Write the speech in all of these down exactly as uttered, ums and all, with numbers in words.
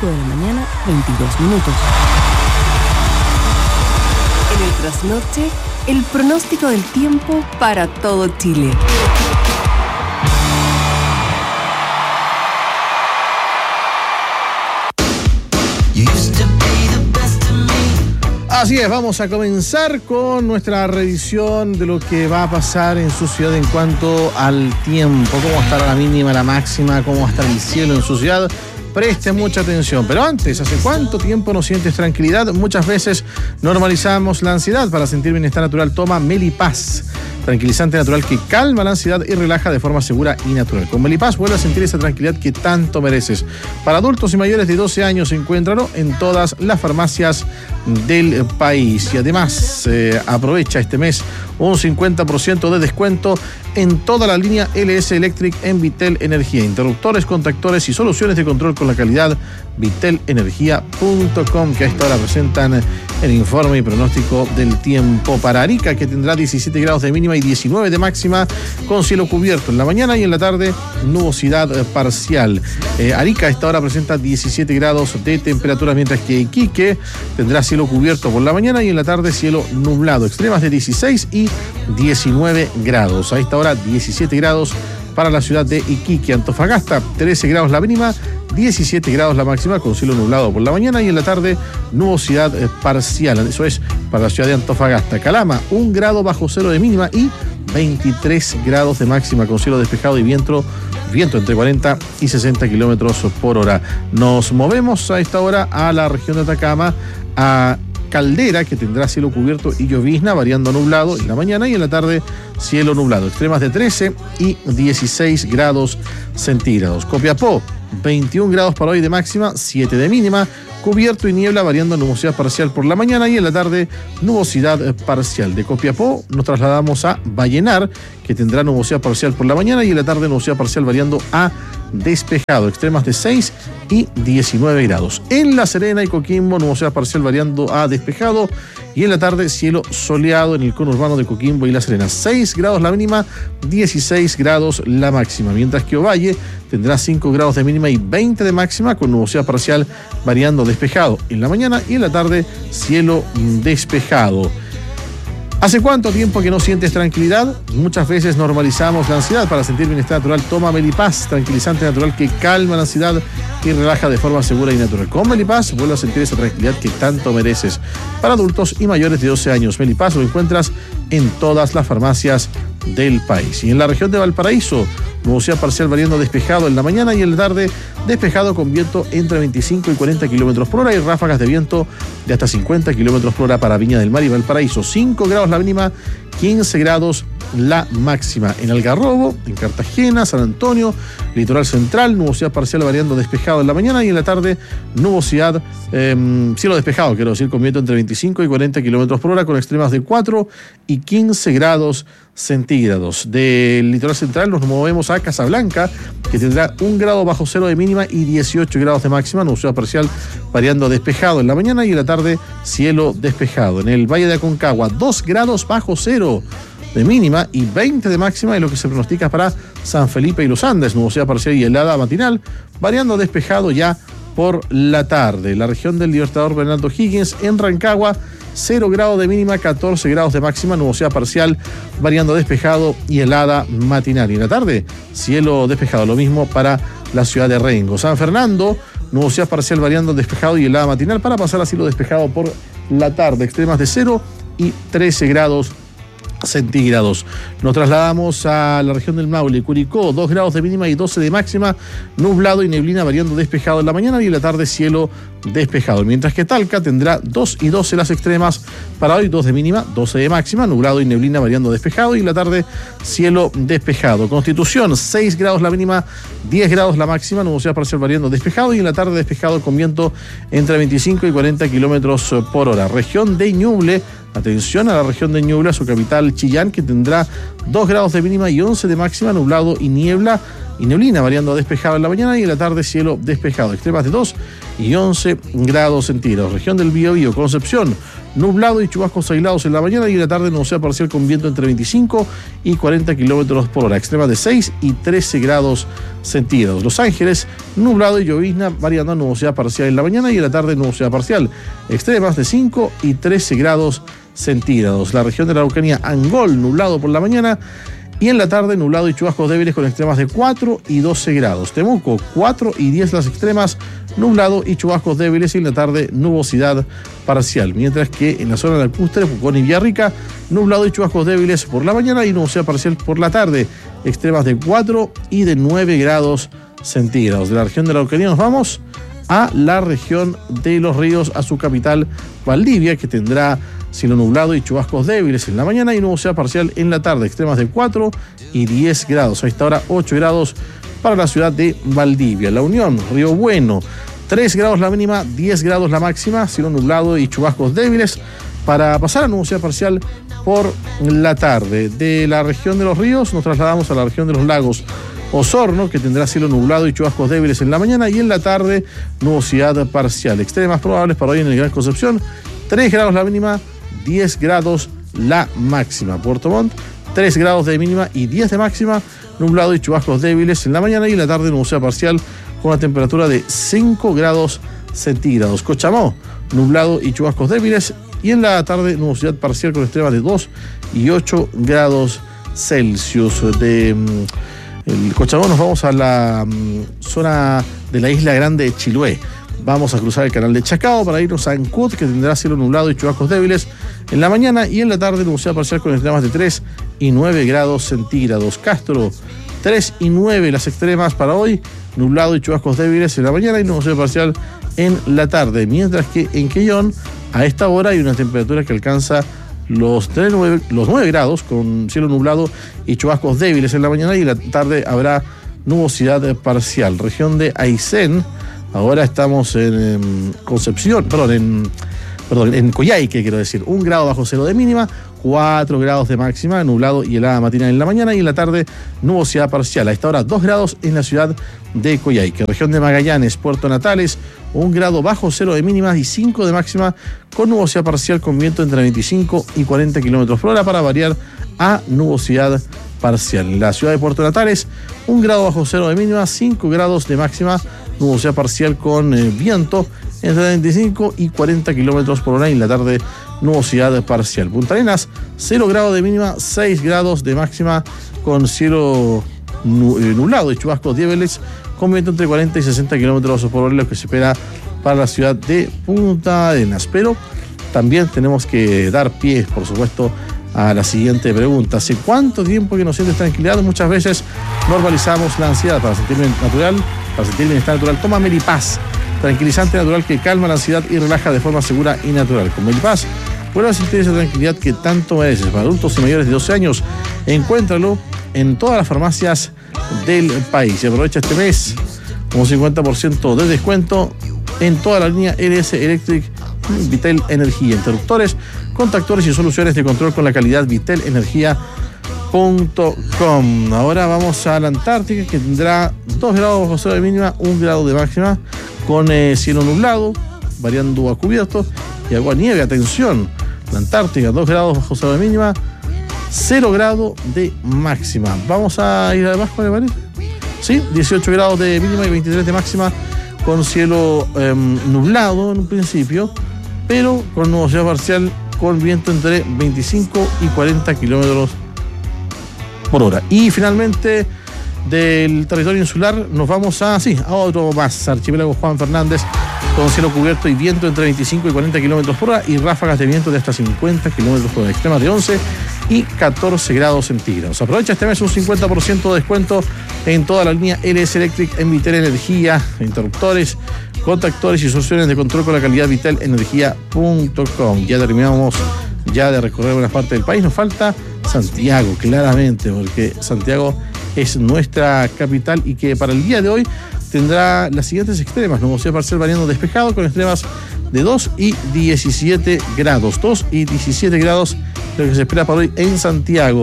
cinco de la mañana, veintidós minutos. En el trasnoche, el pronóstico del tiempo para todo Chile. Así es, vamos a comenzar con nuestra revisión de lo que va a pasar en su ciudad en cuanto al tiempo, cómo va a estar la mínima, la máxima, cómo va a estar el cielo en su ciudad. Preste mucha atención. Pero antes, ¿hace cuánto tiempo no sientes tranquilidad? Muchas veces normalizamos la ansiedad. Para sentir bienestar natural, toma Melipaz, tranquilizante natural que calma la ansiedad y relaja de forma segura y natural. Con Melipaz vuelve a sentir esa tranquilidad que tanto mereces. Para adultos y mayores de doce años, encuéntralo en todas las farmacias del país. Y además, eh, aprovecha este mes un cincuenta por ciento de descuento en toda la línea L S Electric en Vitel Energía. Interruptores, contactores y soluciones de control con la calidad vitel energía punto com, que a esta hora presentan el informe y pronóstico del tiempo para Arica, que tendrá diecisiete grados de mínima y diecinueve de máxima, con cielo cubierto en la mañana y en la tarde nubosidad parcial. Eh, Arica a esta hora presenta diecisiete grados de temperatura, mientras que Iquique tendrá cielo cubierto por la mañana y en la tarde cielo nublado. Extremas de dieciséis y diecinueve grados. A esta hora diecisiete grados para la ciudad de Iquique. Antofagasta, trece grados la mínima, diecisiete grados la máxima, con cielo nublado por la mañana y en la tarde nubosidad eh, parcial. Eso es para la ciudad de Antofagasta. Calama, un grado bajo cero de mínima y veintitrés grados de máxima, con cielo despejado y viento, viento entre cuarenta y sesenta kilómetros por hora. Nos movemos a esta hora a la región de Atacama, a Caldera, que tendrá cielo cubierto y llovizna, variando nublado en la mañana y en la tarde cielo nublado. Extremas de trece y dieciséis grados centígrados. Copiapó, veintiún grados para hoy de máxima, siete de mínima, cubierto y niebla, variando nubosidad parcial por la mañana y en la tarde nubosidad parcial. De Copiapó nos trasladamos a Vallenar, que tendrá nubosidad parcial por la mañana y en la tarde nubosidad parcial variando a despejado. Extremas de seis y diecinueve grados. En La Serena y Coquimbo, nubosidad parcial variando a despejado y en la tarde cielo soleado en el conurbano de Coquimbo y La Serena. seis grados la mínima, dieciséis grados la máxima, mientras que Ovalle tendrá cinco grados de mínima y veinte de máxima, con nubosidad parcial variando despejado en la mañana y en la tarde cielo despejado. ¿Hace cuánto tiempo que no sientes tranquilidad? Muchas veces normalizamos la ansiedad. Para sentir bienestar natural, toma Melipaz, tranquilizante natural que calma la ansiedad y relaja de forma segura y natural. Con Melipaz vuelve a sentir esa tranquilidad que tanto mereces. Para adultos y mayores de doce años, Melipaz lo encuentras en todas las farmacias del país. Y en la región de Valparaíso, nubosidad parcial variando despejado en la mañana y en la tarde despejado, con viento entre veinticinco y cuarenta kilómetros por hora y ráfagas de viento de hasta cincuenta kilómetros por hora para Viña del Mar y Valparaíso. cinco grados la mínima, quince grados la máxima. En Algarrobo, en Cartagena, San Antonio, litoral central, nubosidad parcial variando despejado en la mañana y en la tarde nubosidad, eh, cielo despejado, quiero decir, con viento entre veinticinco y cuarenta kilómetros por hora, con extremas de cuatro y quince grados centígrados. Del litoral central nos movemos a Casablanca, que tendrá un grado bajo cero de mínima y dieciocho grados de máxima, nubosidad parcial variando despejado en la mañana y en la tarde cielo despejado. En el Valle de Aconcagua, dos grados bajo cero de mínima y veinte de máxima, y lo que se pronostica para San Felipe y Los Andes, nubosidad parcial y helada matinal, variando despejado ya por la tarde. La región del Libertador Bernardo Higgins, en Rancagua, cero grados de mínima, catorce grados de máxima, nubosidad parcial, variando despejado y helada matinal. Y en la tarde, cielo despejado, lo mismo para la ciudad de Rengo. San Fernando, nubosidad parcial, variando despejado y helada matinal, para pasar a cielo despejado por la tarde. Extremas de cero y trece grados centígrados. Nos trasladamos a la región del Maule. Curicó, dos grados de mínima y doce de máxima, nublado y neblina variando despejado en la mañana y en la tarde cielo despejado. Mientras que Talca tendrá dos y doce las extremas para hoy, dos de mínima, doce de máxima, nublado y neblina variando despejado y en la tarde cielo despejado. Constitución, seis grados la mínima, diez grados la máxima, nubosidad parcial variando despejado y en la tarde despejado con viento entre veinticinco y cuarenta kilómetros por hora. Región de Ñuble, atención a la región de Ñuble, a su capital Chillán, que tendrá dos grados de mínima y once de máxima, nublado y niebla y neblina, variando a despejado en la mañana y en la tarde cielo despejado. Extremas de dos y once grados centígrados. Región del Biobío, Concepción, nublado y chubascos aislados en la mañana y en la tarde nubosidad parcial con viento entre veinticinco y cuarenta kilómetros por hora. Extremas de seis y trece grados centígrados. Los Ángeles, nublado y llovizna, variando a nubosidad parcial en la mañana y en la tarde nubosidad parcial. Extremas de cinco y trece grados centígrados. La región de la Araucanía, Angol, nublado por la mañana y en la tarde nublado y chubascos débiles con extremas de cuatro y doce grados. Temuco, cuatro y diez las extremas, nublado y chubascos débiles y en la tarde nubosidad parcial. Mientras que en la zona de Lacustre, Pucón y Villarrica, nublado y chubascos débiles por la mañana y nubosidad parcial por la tarde. Extremas de cuatro y de nueve grados centígrados. De la región de la Araucanía nos vamos a la región de Los Ríos, a su capital Valdivia, que tendrá cielo nublado y chubascos débiles en la mañana y nubosidad parcial en la tarde. Extremas de cuatro y diez grados. A esta hora ocho grados para la ciudad de Valdivia. La Unión, Río Bueno, tres grados la mínima, diez grados la máxima. Cielo nublado y chubascos débiles para pasar a nubosidad parcial por la tarde. De la región de Los Ríos nos trasladamos a la región de los lagos. Osorno, que tendrá cielo nublado y chubascos débiles en la mañana y en la tarde nubosidad parcial. Extremas probables para hoy en el Gran Concepción, tres grados la mínima, diez grados la máxima. Puerto Montt, tres grados de mínima y diez de máxima, nublado y chubascos débiles en la mañana y en la tarde nubosidad parcial con una temperatura de cinco grados centígrados. Cochamó, nublado y chubascos débiles y en la tarde nubosidad parcial con extremas de dos y ocho grados Celsius. De el Cochamó nos vamos a la um, zona de la isla grande de Chiloé. Vamos a cruzar el canal de Chacao para irnos a Ancud, que tendrá cielo nublado y chubascos débiles en la mañana y en la tarde nubosidad parcial con extremas de tres y nueve grados centígrados. Castro, tres y nueve las extremas para hoy, nublado y chubascos débiles en la mañana y nubosidad parcial en la tarde. Mientras que en Quellón, a esta hora hay una temperatura que alcanza los, nueve, los nueve grados con cielo nublado y chubascos débiles en la mañana y en la tarde habrá nubosidad parcial. Región de Aysén, ahora estamos en, en Concepción, perdón, en, perdón, en Coyhaique, quiero decir, un grado bajo cero de mínima, cuatro grados de máxima, nublado y helada matinal en la mañana y en la tarde nubosidad parcial. A esta hora dos grados en la ciudad de Coyhaique. Región de Magallanes, Puerto Natales, un grado bajo cero de mínima y cinco de máxima con nubosidad parcial con viento entre veinticinco y cuarenta kilómetros por hora para variar a nubosidad parcial. En la ciudad de Puerto Natales, un grado bajo cero de mínima, cinco grados de máxima, nubosidad parcial con eh, viento entre veinticinco y cuarenta kilómetros por hora y en la tarde nubosidad parcial. Punta Arenas, cero grados de mínima, seis grados de máxima con cielo nublado y chubascos débiles con viento entre cuarenta y sesenta kilómetros por hora, lo que se espera para la ciudad de Punta Arenas. Pero también tenemos que dar pie, por supuesto, a la siguiente pregunta. ¿Hace cuánto tiempo que no sientes tranquilidad? Muchas veces normalizamos la ansiedad. Para sentirme natural, para sentir bienestar natural, toma Melipaz, tranquilizante natural que calma la ansiedad y relaja de forma segura y natural. Con Melipaz, vuelve a sentir esa tranquilidad que tanto mereces. Para adultos y mayores de doce años, encuéntralo en todas las farmacias del país. Y aprovecha este mes con un cincuenta por ciento de descuento en toda la línea L S Electric Vitel Energía, interruptores, contactores y soluciones de control con la calidad vitel energía punto com. Ahora vamos a la Antártica, que tendrá dos grados bajo cero de mínima, un grado de máxima con eh, cielo nublado, variando a cubierto y agua nieve. Atención, la Antártica, dos grados bajo cero de mínima, cero grado de máxima. Vamos a ir abajo, ¿le parece? Sí, dieciocho grados de mínima y veintitrés de máxima con cielo eh, nublado en un principio, pero con nubosidad parcial con viento entre veinticinco y cuarenta kilómetros por hora. Y finalmente, del territorio insular nos vamos a, sí, a otro más, archipiélago Juan Fernández, con cielo cubierto y viento entre veinticinco y cuarenta kilómetros por hora y ráfagas de viento de hasta cincuenta kilómetros por hora, extremas de once y catorce grados centígrados. Aprovecha este mes un cincuenta por ciento de descuento en toda la línea L S Electric en Vitel Energía, interruptores, contactores y soluciones de control con la calidad vitel energía punto com. Ya terminamos ya de recorrer buenas partes del país. Nos falta Santiago, claramente, porque Santiago es nuestra capital y que para el día de hoy tendrá las siguientes extremas: nubosidad parcial variando despejado con extremas de dos y diecisiete grados. dos y diecisiete grados lo que se espera para hoy en Santiago.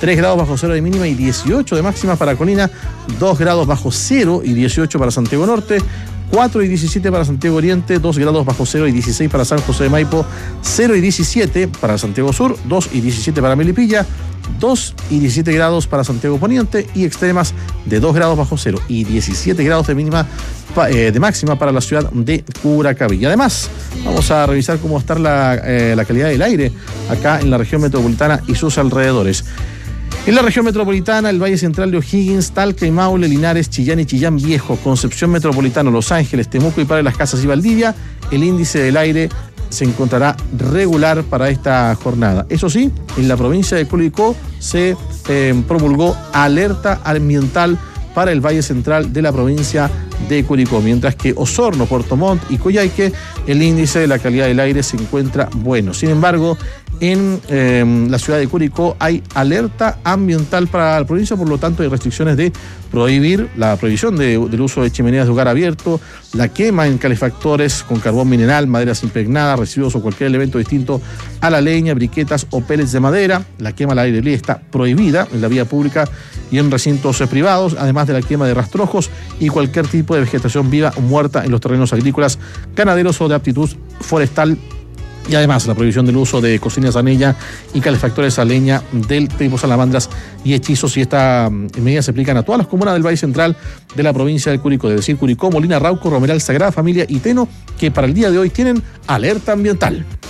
tres grados bajo cero de mínima y dieciocho de máxima para Colina, dos grados bajo cero y dieciocho para Santiago Norte, cuatro y diecisiete para Santiago Oriente, dos grados bajo cero y dieciséis para San José de Maipo, cero y diecisiete para Santiago Sur, dos y diecisiete para Melipilla, dos y diecisiete grados para Santiago Poniente y extremas de dos grados bajo cero y diecisiete grados de mínima eh, de máxima para la ciudad de Curacaví. Y además vamos a revisar cómo está la, eh, la calidad del aire acá en la región metropolitana y sus alrededores. En la región metropolitana, el Valle Central de O'Higgins, Talca y Maule, Linares, Chillán y Chillán Viejo, Concepción Metropolitano, Los Ángeles, Temuco y Padre Las Casas y Valdivia, el índice del aire se encontrará regular para esta jornada. Eso sí, en la provincia de Curicó se eh, promulgó alerta ambiental para el Valle Central de la provincia de Curicó, mientras que Osorno, Puerto Montt y Coyhaique, el índice de la calidad del aire se encuentra bueno. Sin embargo, en eh, la ciudad de Curicó hay alerta ambiental para la provincia, por lo tanto hay restricciones de prohibir la prohibición de, del uso de chimeneas de hogar abierto, la quema en calefactores con carbón mineral, maderas impregnadas, residuos o cualquier elemento distinto a la leña, briquetas o pellets de madera. La quema al aire libre está prohibida en la vía pública y en recintos privados, además de la quema de rastrojos y cualquier tipo de vegetación viva o muerta en los terrenos agrícolas, ganaderos o de aptitud forestal. Y además la prohibición del uso de cocinas a leña y calefactores a leña del tipo salamandras y hechizos. Y estas medidas se aplican a todas las comunas del Valle Central de la provincia de Curicó, es decir, Curicó, Molina, Rauco, Romeral, Sagrada Familia y Teno, que para el día de hoy tienen alerta ambiental.